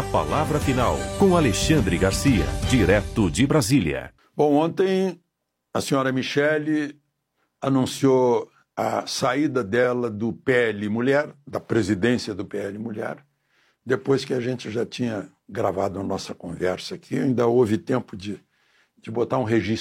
palavra final, com Alexandre Garcia, direto de Brasília. Bom, ontem a senhora Michele anunciou a saída dela do PL Mulher, da presidência do PL Mulher, depois que a gente já tinha gravado a nossa conversa aqui. Ainda houve tempo de botar um registro